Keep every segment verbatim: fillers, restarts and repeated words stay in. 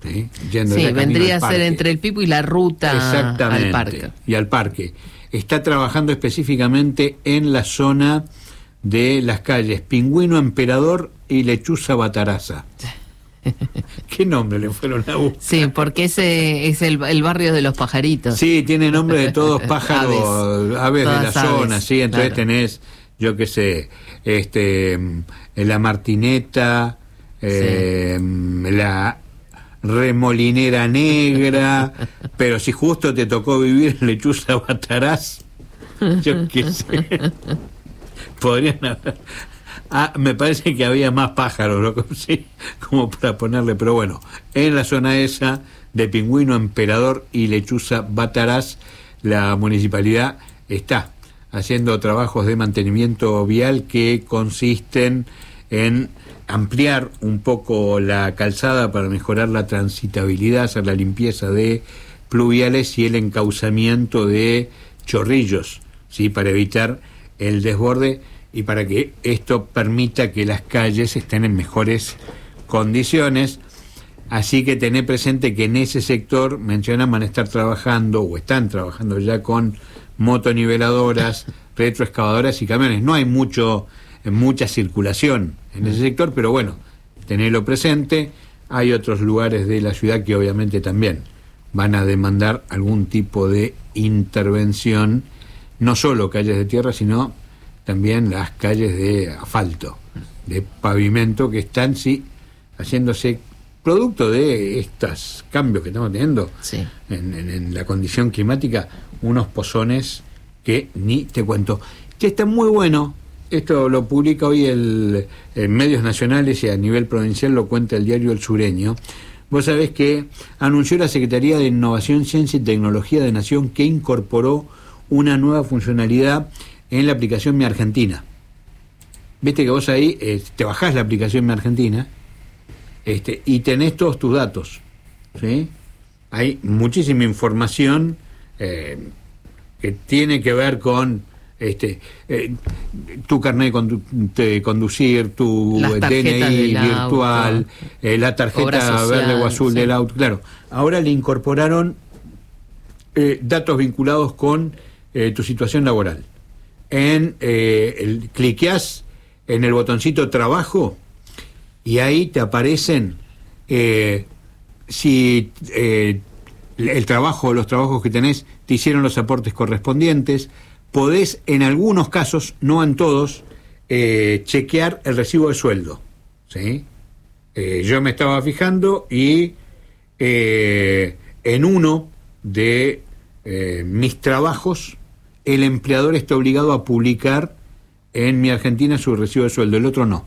¿sí? Yendo sí, ya vendría a ser entre el Pipo y la ruta al parque. Y al parque. Está trabajando específicamente en la zona de las calles Pingüino, Emperador y Lechuza Bataraza. ¿Qué nombre le fueron a buscar? Sí, porque ese es el, el barrio de los pajaritos. Sí, tiene nombre de todos pájaros, aves, aves de la zona, aves, sí, entonces claro. Tenés, yo qué sé, este, la martineta, eh, sí. La remolinera negra, pero si justo te tocó vivir en Lechuza Bataraz, yo qué sé, podrían haber... Ah, me parece que había más pájaros, ¿no? Sí, como para ponerle, pero bueno, en la zona esa de Pingüino, Emperador y Lechuza Bataraz, la municipalidad está haciendo trabajos de mantenimiento vial que consisten en ampliar un poco la calzada para mejorar la transitabilidad, hacer la limpieza de pluviales y el encauzamiento de chorrillos, ¿sí? Para evitar el desborde y para que esto permita que las calles estén en mejores condiciones. Así que tené presente que en ese sector, mencionan, van a estar trabajando o están trabajando ya con motoniveladoras, retroexcavadoras y camiones. No hay mucho, mucha circulación en ese sector, pero bueno, tenerlo presente. Hay otros lugares de la ciudad que obviamente también van a demandar algún tipo de intervención, no solo calles de tierra, sino también las calles de asfalto, de pavimento, que están, sí, haciéndose producto de estos cambios que estamos teniendo, sí. en, en, en la condición climática, unos pozones que ni te cuento. Que está muy bueno, esto lo publica hoy el, en medios nacionales y a nivel provincial lo cuenta el diario El Sureño. Vos sabés que anunció la Secretaría de Innovación, Ciencia y Tecnología de Nación que incorporó una nueva funcionalidad en la aplicación Mi Argentina. Viste que vos ahí eh, te bajás la aplicación Mi Argentina este, y tenés todos tus datos, ¿sí? Hay muchísima información eh, que tiene que ver con este eh, tu carnet de, condu- de conducir, tu D N I virtual, eh, la tarjeta verde o azul sí. del auto. Claro, ahora le incorporaron eh, datos vinculados con eh, tu situación laboral. En eh, el, cliqueás en el botoncito trabajo y ahí te aparecen eh, si eh, el trabajo, los trabajos que tenés te hicieron los aportes correspondientes. Podés en algunos casos, no en todos, eh, chequear el recibo de sueldo, ¿sí? Eh, yo me estaba fijando y eh, en uno de eh, mis trabajos el empleador está obligado a publicar en Mi Argentina su recibo de sueldo, el otro no.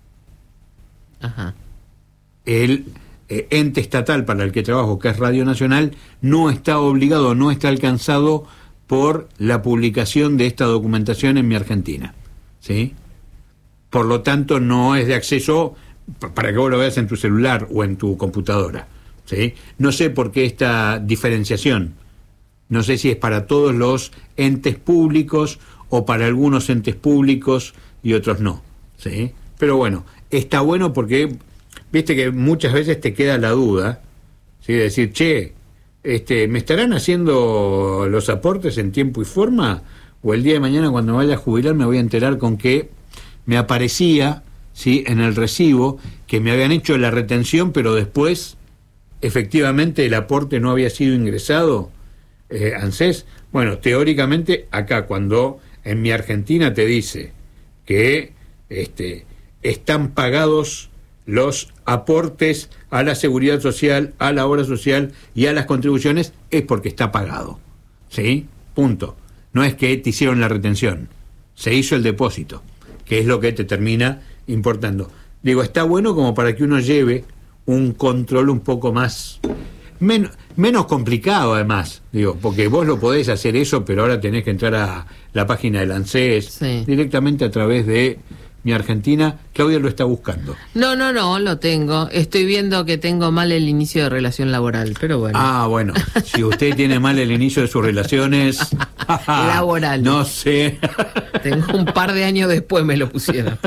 Ajá. El eh, ente estatal para el que trabajo, que es Radio Nacional, no está obligado, no está alcanzado por la publicación de esta documentación en Mi Argentina, ¿sí? Por lo tanto, no es de acceso para que vos lo veas en tu celular o en tu computadora, ¿sí? No sé por qué esta diferenciación. No sé si es para todos los entes públicos o para algunos entes públicos y otros no, ¿sí? Pero bueno, está bueno porque, viste que muchas veces te queda la duda, ¿sí? De decir, che, este, ¿me estarán haciendo los aportes en tiempo y forma? O el día de mañana cuando me vaya a jubilar me voy a enterar con que me aparecía, ¿sí?, en el recibo que me habían hecho la retención, pero después efectivamente el aporte no había sido ingresado. Eh, ANSES, bueno, teóricamente acá cuando en Mi Argentina te dice que este, están pagados los aportes a la seguridad social, a la obra social y a las contribuciones, es porque está pagado, ¿sí? Punto. No es que te hicieron la retención, se hizo el depósito, que es lo que te termina importando. Digo, está bueno como para que uno lleve un control un poco más... Men, menos complicado además, digo, porque vos lo podés hacer eso, pero ahora tenés que entrar a la página del ANSES, sí, directamente a través de Mi Argentina. Claudia lo está buscando. No, no, no, lo tengo. Estoy viendo que tengo mal el inicio de relación laboral, pero bueno. Ah, bueno, si usted tiene mal el inicio de sus relaciones laboral. No sé. Tengo un par de años después me lo pusieron.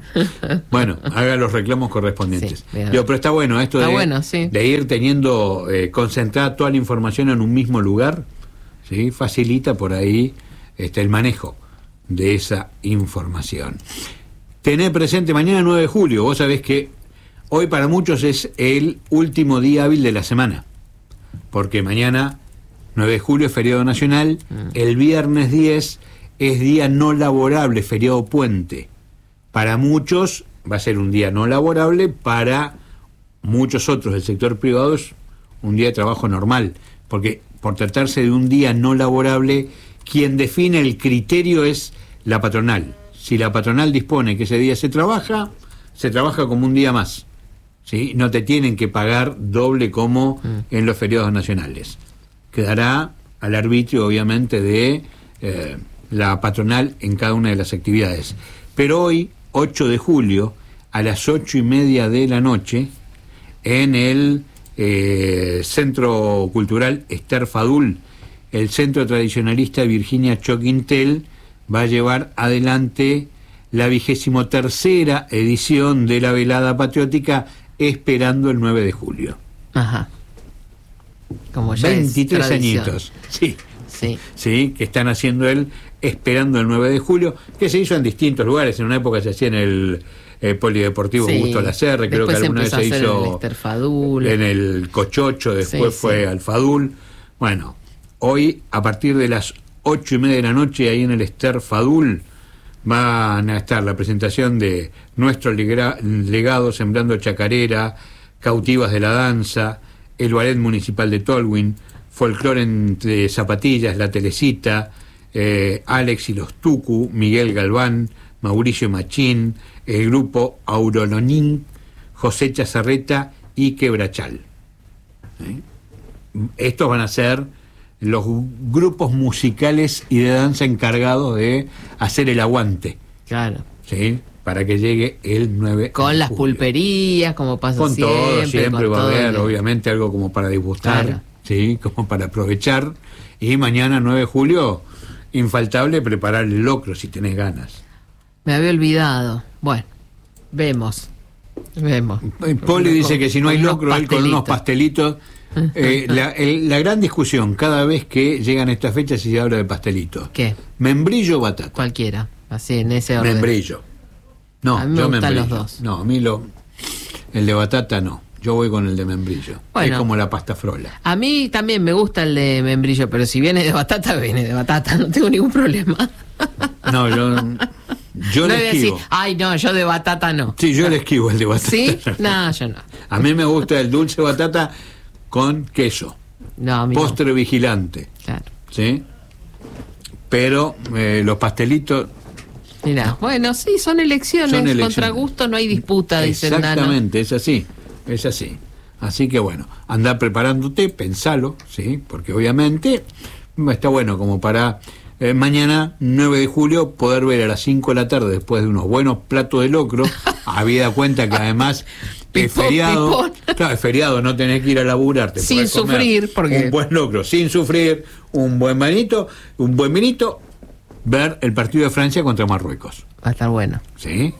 Bueno, haga los reclamos correspondientes. Sí, Digo, pero está bueno esto está de, bueno, sí. de ir teniendo eh, concentrada toda la información en un mismo lugar, ¿sí? Facilita por ahí este, el manejo de esa información. Tener presente mañana nueve de julio, vos sabés que hoy para muchos es el último día hábil de la semana, porque mañana nueve de julio es feriado nacional, mm. el viernes diez es día no laborable, feriado puente. Para muchos va a ser un día no laborable, para muchos otros del sector privado es un día de trabajo normal, porque por tratarse de un día no laborable, quien define el criterio es la patronal. Si la patronal dispone que ese día se trabaja, se trabaja como un día más, ¿sí? No te tienen que pagar doble como mm. en los feriados nacionales. Quedará al arbitrio, obviamente, de eh, la patronal en cada una de las actividades. Pero hoy, ocho de julio, a las ocho y media de la noche, en el eh, Centro Cultural Esther Fadul, el Centro Tradicionalista Virginia Choquintel va a llevar adelante la vigésimo tercera edición de la velada patriótica, esperando el nueve de julio. Ajá. Como ya veintitrés añitos, sí, sí, sí, que están haciendo él esperando el nueve de julio, que se hizo en distintos lugares. En una época se hacía en el eh, Polideportivo sí. Augusto Lacerre, creo que alguna vez se hizo en el Esther Fadul, en el Cochocho, después sí, fue sí. al Fadul. Bueno, hoy a partir de las ocho y media de la noche, ahí en el Esther Fadul, van a estar la presentación de nuestro legado Sembrando Chacarera, Cautivas de la Danza, el Ballet Municipal de Tolwyn, Folclore entre Zapatillas, La Telecita, eh, Alex y los Tucu, Miguel Galván, Mauricio Machín, el grupo Aurolonín, José Chazarreta y Quebrachal. ¿Eh? Estos van a ser los grupos musicales y de danza encargados de hacer el aguante. Claro. ¿Sí? Para que llegue el nueve con las julio. Pulperías, como pasa con siempre. Todo, siempre con va todo a haber, el... obviamente, algo como para degustar, claro. ¿sí? Como para aprovechar. Y mañana, nueve de julio, infaltable preparar el locro, si tenés ganas. Me había olvidado. Bueno, vemos. Vemos. Poli dice que si no hay locro, él con unos pastelitos. Eh, la, el, la gran discusión cada vez que llegan estas fechas y se habla de pastelitos. ¿Qué? ¿Membrillo o batata? Cualquiera, así en ese orden. Membrillo. No, a mí me yo gustan membrillo. los dos. No, a mí lo, el de batata no. Yo voy con el de membrillo. Bueno, es como la pasta frola. A mí también me gusta el de membrillo, pero si viene de batata, viene de batata. No tengo ningún problema. No, yo, yo no le esquivo. Decir, ay, no, yo de batata no. Sí, yo le esquivo el de batata. ¿Sí? No, yo no. A mí me gusta el dulce batata con queso. No, a mí postre no. vigilante. Claro. ¿Sí? Pero eh, los pastelitos... Mira, no. Bueno, sí, son elecciones. Son elecciones. Contra gusto no hay disputa, dicen. Exactamente, es así. Es así. Así que bueno, andá preparándote, pensalo, ¿sí? Porque obviamente está bueno como para eh, mañana, nueve de julio, poder ver a las cinco de la tarde, después de unos buenos platos de locro, habida cuenta que además es feriado, claro, es feriado, no tenés que ir a laburarte. Sin sufrir, porque... Un buen locro, sin sufrir, un buen vinito, un buen vinito, ver el partido de Francia contra Marruecos. Va a estar bueno. ¿Sí?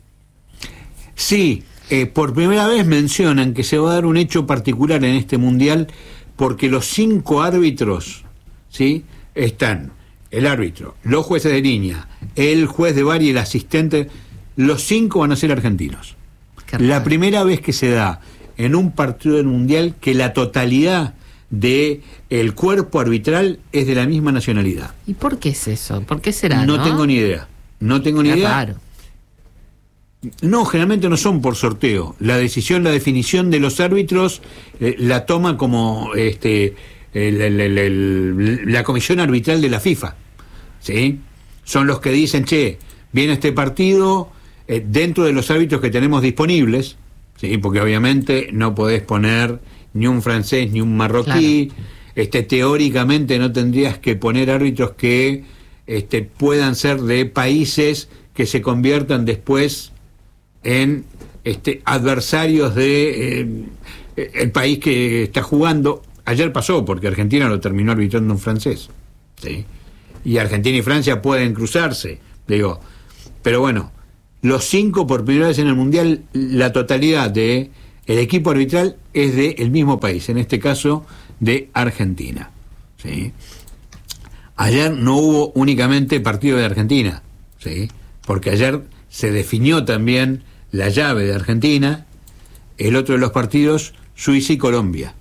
Sí. Eh, por primera vez mencionan que se va a dar un hecho particular en este mundial, porque los cinco árbitros, ¿sí? Están el árbitro, los jueces de línea, el juez de V A R y el asistente, los cinco van a ser argentinos. La primera vez que se da en un partido del mundial que la totalidad de el cuerpo arbitral es de la misma nacionalidad. ¿Y por qué es eso? ¿Por qué será? No, no tengo ni idea. No tengo ni es idea. Raro. No, generalmente no son por sorteo. La decisión, la definición de los árbitros eh, la toma como este el, el, el, el, la comisión arbitral de la FIFA, ¿sí? Son los que dicen, che, viene este partido eh, dentro de los árbitros que tenemos disponibles, ¿sí? Porque obviamente no podés poner ni un francés ni un marroquí. Claro. Este, teóricamente no tendrías que poner árbitros que este, puedan ser de países que se conviertan después en este adversarios de eh, el país que está jugando. Ayer pasó, porque Argentina lo terminó arbitrando un francés, ¿sí? Y Argentina y Francia pueden cruzarse, digo, pero bueno, los cinco por primera vez en el Mundial, la totalidad de el equipo arbitral es del mismo país, en este caso de Argentina. ¿Sí? Ayer no hubo únicamente partido de Argentina, ¿sí? Porque ayer se definió también la llave de Argentina, el otro de los partidos, Suiza y Colombia.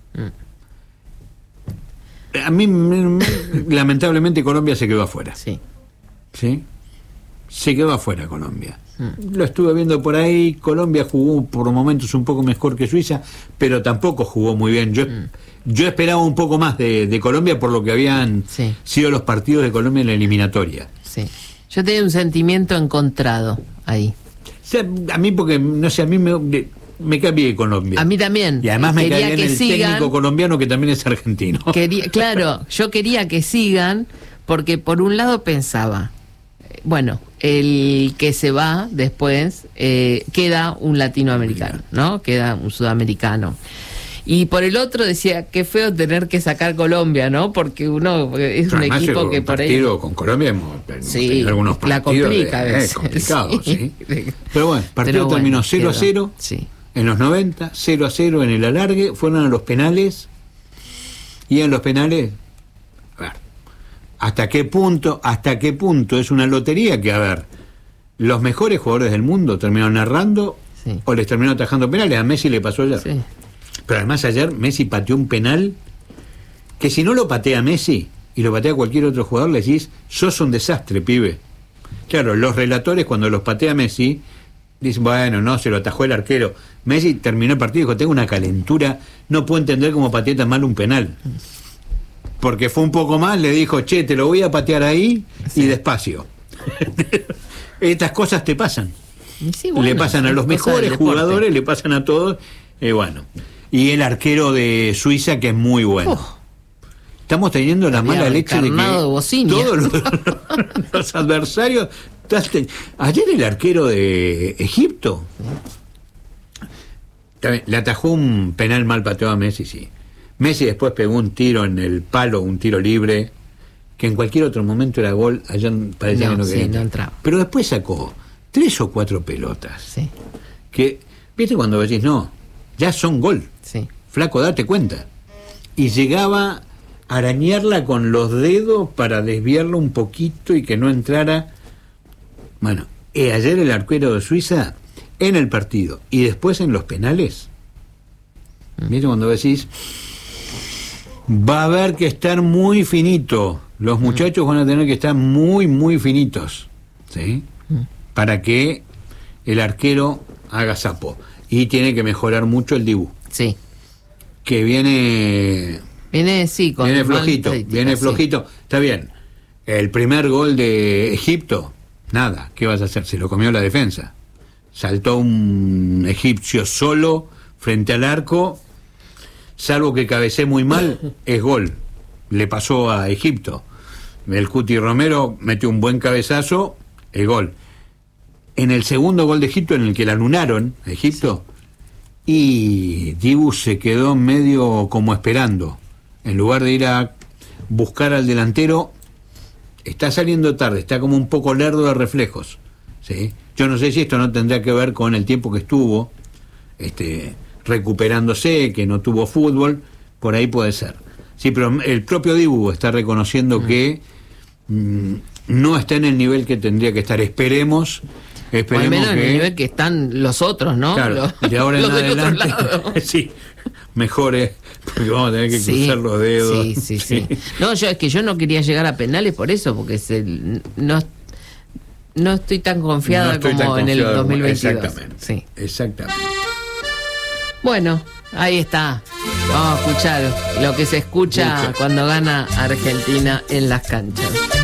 Mm. A mí, lamentablemente, Colombia se quedó afuera. Sí. ¿Sí? Se quedó afuera Colombia. Mm. Lo estuve viendo por ahí. Colombia jugó por momentos un poco mejor que Suiza, pero tampoco jugó muy bien. Yo, mm. yo esperaba un poco más de, de Colombia por lo que habían sí. sido los partidos de Colombia en la eliminatoria. Sí. Yo tenía un sentimiento encontrado ahí. O sea, a mí porque, no sé, a mí me, me cae bien Colombia. A mí también. Y además me cae bien el sigan, técnico colombiano que también es argentino. Quería, claro, yo quería que sigan porque por un lado pensaba, bueno, el que se va después eh, queda un latinoamericano, ¿no? Queda un sudamericano. Y por el otro decía, qué feo tener que sacar Colombia, ¿no? Porque uno es un Además, equipo que por ahí... con Colombia hemos, sí, tenido algunos partidos la complica de, a eh, complicados, sí. sí. Pero bueno, el partido Pero terminó bueno, cero a cero sí. en los noventa, cero a cero en el alargue, fueron a los penales, y en los penales, a ver, hasta qué punto, hasta qué punto es una lotería que, a ver, los mejores jugadores del mundo terminaron narrando sí. o les terminó atajando penales. A Messi le pasó ayer. Sí. Pero además ayer Messi pateó un penal que si no lo patea Messi y lo patea cualquier otro jugador, le decís, sos un desastre, pibe. Claro, los relatores cuando los patea Messi dicen, bueno, no, se lo atajó el arquero. Messi terminó el partido y dijo, tengo una calentura, no puedo entender cómo pateé tan mal un penal. Porque fue un poco más, le dijo, che, te lo voy a patear ahí sí. y despacio. Estas cosas te pasan. Sí, bueno, le pasan a los mejores jugadores, le pasan a todos. Eh, bueno, y el arquero de Suiza, que es muy bueno. Oh. Estamos teniendo la mala leche de que de todos los, los adversarios... Ayer el arquero de Egipto le atajó un penal mal pateado a Messi, sí. Messi después pegó un tiro en el palo, un tiro libre, que en cualquier otro momento era gol, allá parecía no, que no sí, quería. No entraba. Pero después sacó tres o cuatro pelotas. Sí. Que, ¿viste cuando decís, no, ya son gol? Sí. Flaco, date cuenta. Y llegaba a arañarla con los dedos para desviarlo un poquito y que no entrara. Bueno, eh, ayer el arquero de Suiza, en el partido y después en los penales, mm. ¿viste cuando decís? Va a haber que estar muy finito. Los muchachos mm. van a tener que estar muy, muy finitos, ¿sí? Mm. Para que el arquero haga sapo. Y tiene que mejorar mucho el dibujo. Sí. Que viene... Viene, sí, con Viene flojito, viene flojito. Sí. Está bien. El primer gol de Egipto, nada. ¿Qué vas a hacer? Se lo comió la defensa. Saltó un egipcio solo frente al arco... Salvo que cabecé muy mal, es gol. Le pasó a Egipto. El Cuti Romero metió un buen cabezazo, es gol. En el segundo gol de Egipto, en el que la anunaron, Egipto, sí. y Dibu se quedó medio como esperando. En lugar de ir a buscar al delantero, está saliendo tarde, está como un poco lerdo de reflejos. ¿Sí? Yo no sé si esto no tendrá que ver con el tiempo que estuvo, este... recuperándose, que no tuvo fútbol, por ahí puede ser. Sí, pero el propio Dibu está reconociendo mm. que mm, no está en el nivel que tendría que estar. Esperemos, esperemos o al menos que... en el nivel que están los otros, ¿no? Claro, los, de ahora en adelante, sí, mejores, porque vamos a tener que sí, cruzar los dedos. Sí, sí, sí, sí. No, yo es que yo no quería llegar a penales por eso, porque se, no, no estoy tan confiada no estoy como tan en el dos mil veintidós. Exactamente, sí. exactamente. Bueno, ahí está. Vamos a escuchar lo que se escucha Mucho. Cuando gana Argentina en las canchas.